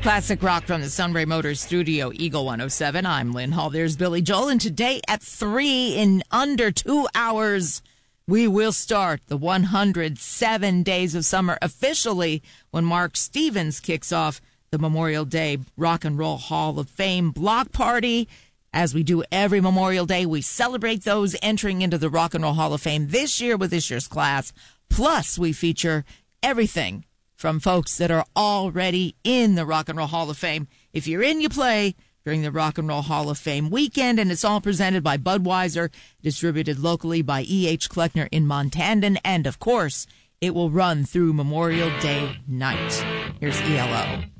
Classic rock from the Sunray Motors studio, Eagle 107. I'm Lynn Hall. There's Billy Joel. And today at 3 in under 2 hours, we will start the 107 Days of Summer officially when Mark Stevens kicks off the Memorial Day Rock and Roll Hall of Fame block party. As we do every Memorial Day, we celebrate those entering into the Rock and Roll Hall of Fame this year with this year's class. Plus, we feature everything from folks that are already in the Rock and Roll Hall of Fame. If you're in, you play during the Rock and Roll Hall of Fame weekend, and it's all presented by Budweiser, distributed locally by E.H. Kleckner in Montandon, and, of course, it will run through Memorial Day night. Here's ELO.